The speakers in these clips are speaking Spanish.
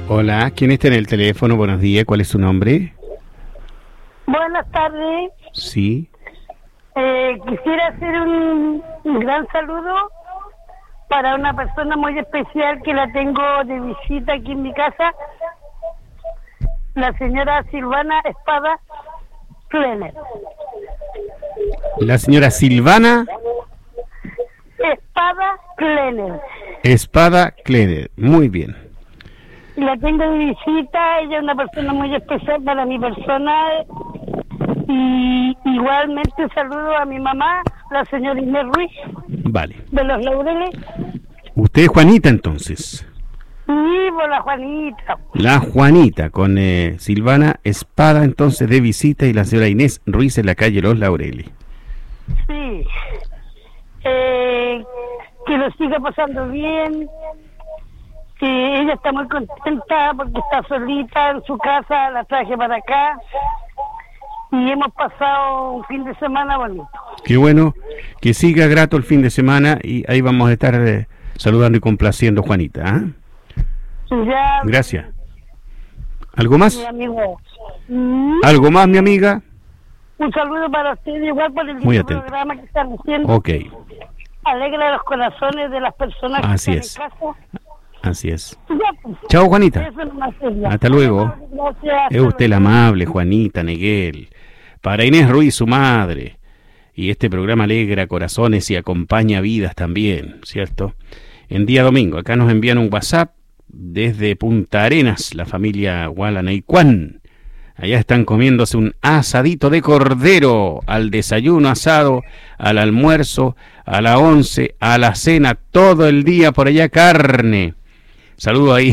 Hola, ¿quién está en el teléfono? Buenos días, ¿cuál es su nombre? Buenas tardes. Sí. Quisiera hacer un gran saludo para una persona muy especial que la tengo de visita aquí en mi casa, la señora Silvana Espada Kleiner. La señora Silvana Espada Kleiner. Espada Kleiner, muy bien. La tengo de visita, ella es una persona muy especial para mi persona. Y igualmente saludo a mi mamá, la señora Inés Ruiz. Vale. De Los Laureles. Usted es Juanita, entonces. Vivo la Juanita. La Juanita, con Silvana Espada, entonces, de visita, y la señora Inés Ruiz en la calle Los Laureles. Sí. Que lo siga pasando bien. Que ella está muy contenta porque está solita en su casa, la traje para acá. Y hemos pasado un fin de semana bonito. Qué bueno, que siga grato el fin de semana y ahí vamos a estar saludando y complaciendo, Juanita. Ya, gracias. ¿Algo más? Mi amigo. ¿Algo más, mi amiga? Un saludo para usted, igual por el programa que están haciendo. Ok. Alegra los corazones de las personas Así que es. están en casa. Así es. Ya, pues. Chao, Juanita. Hasta luego. Gracias. Es usted la amable, Juanita Neguel. Para Inés Ruiz, su madre. Y este programa alegra corazones y acompaña vidas también, ¿cierto? En día domingo, acá nos envían un WhatsApp desde Punta Arenas, la familia Gualanaycuán. Allá están comiéndose un asadito de cordero, al desayuno asado, al almuerzo, a la 11, a la cena, todo el día por allá carne. Saludo ahí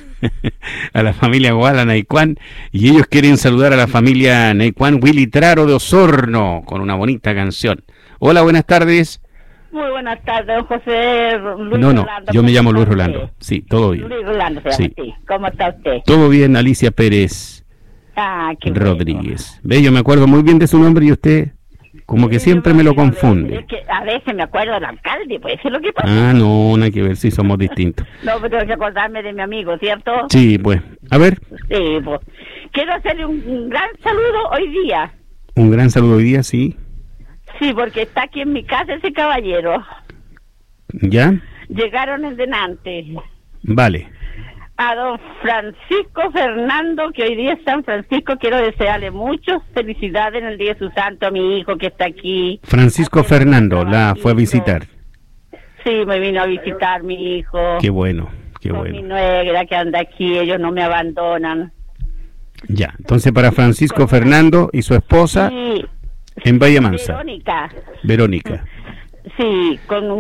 a la familia Gualanaycuán, y ellos quieren saludar a la familia Naycuán Willy Traro de Osorno con una bonita canción. Hola, buenas tardes. Muy buenas tardes, don José Luis No, Rolando. yo me llamo Luis Rolando. Sí, todo bien. Luis Rolando se llama, sí. ¿Cómo está usted? Todo bien, Alicia Pérez Rodríguez. Ve, yo me acuerdo muy bien de su nombre y usted como que siempre me lo confunde. Es que a veces me acuerdo del alcalde, pues eso es lo que pasa. Ah, no, no hay que ver si somos distintos. No, pero tengo que acordarme de mi amigo, ¿cierto? Sí, pues, a ver. Sí, pues. Quiero hacerle un gran saludo hoy día. Un gran saludo hoy día, sí. Sí, porque está aquí en mi casa ese caballero. ¿Ya? Llegaron en delante. Vale. A don Francisco Fernando, que hoy día es San Francisco, quiero desearle muchas felicidades en el día de su santo a mi hijo que está aquí. Francisco Fernando la fue a visitar. Sí, me vino a visitar mi hijo. Qué bueno, qué con bueno. Mi nuegra que anda aquí, ellos no me abandonan. Ya, entonces para Francisco Fernando y su esposa Sí, en Bahía Mansa. Verónica. Sí, con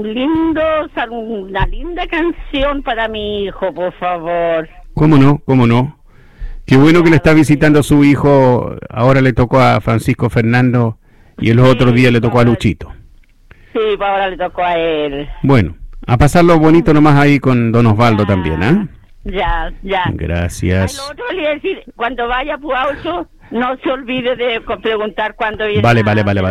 una linda canción para mi hijo, por favor. ¿Cómo no? ¿Cómo no? Qué bueno que le está visitando a su hijo. Ahora le tocó a Francisco Fernando y el otro día le tocó a Luchito. Sí, ahora le tocó a él. Bueno, a pasarlo bonito nomás ahí con don Osvaldo también, ¿ah? Ya. Gracias. Ay, lo otro le iba a decir, cuando vaya a Puaucho, no se olvide de preguntar cuándo viene. Vale.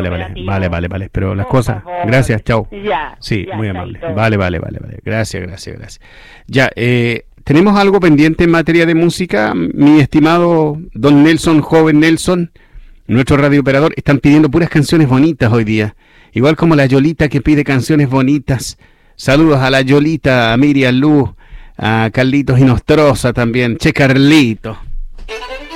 Pero las cosas. Favor. Gracias, chao. Ya. Sí, ya, muy amable. todo. Vale. Gracias. Ya, tenemos algo pendiente en materia de música. Mi estimado don Nelson, joven Nelson, nuestro radiooperador, están pidiendo puras canciones bonitas hoy día. Igual como la Yolita que pide canciones bonitas. Saludos a la Yolita, a Miriam Luz, a Carlitos Inostroza también. Che, Carlito.